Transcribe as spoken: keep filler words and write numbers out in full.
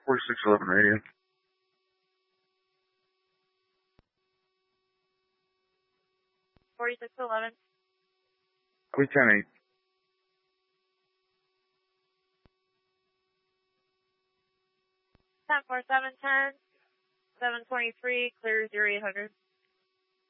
forty-six eleven radio. forty-six eleven. We ten eight. ten four seven ten, seven twenty-three, clear zero eight hundred.